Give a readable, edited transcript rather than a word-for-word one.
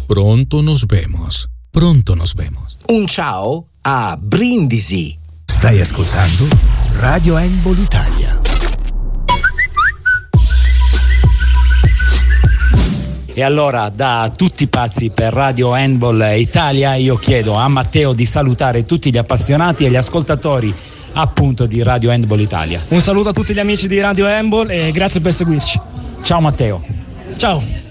Pronto nos vemos. Pronto nos vemos. Un ciao a Brindisi. Stai ascoltando Radio Handball Italia. E allora, da tutti pazzi per Radio Handball Italia, io chiedo a Matteo di salutare tutti gli appassionati e gli ascoltatori appunto di Radio Handball Italia. Un saluto a tutti gli amici di Radio Handball e grazie per seguirci. Ciao Matteo. Ciao.